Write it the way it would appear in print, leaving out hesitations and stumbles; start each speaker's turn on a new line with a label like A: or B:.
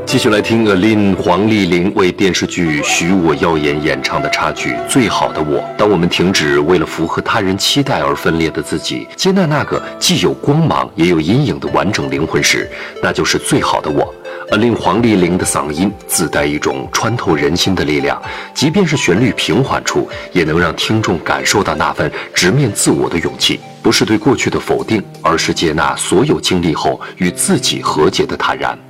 A: 继续来听Alin 黄丽玲为电视剧《许我耀眼》演唱的插曲《最好的我》。当我们停止为了符合他人期待而分裂的自己，接纳那个既有光芒也有阴影的完整灵魂时，那就是最好的我。Alin 黄丽玲的嗓音自带一种穿透人心的力量，即便是旋律平缓处，也能让听众感受到那份直面自我的勇气。不是对过去的否定，而是接纳所有经历后与自己和解的坦然。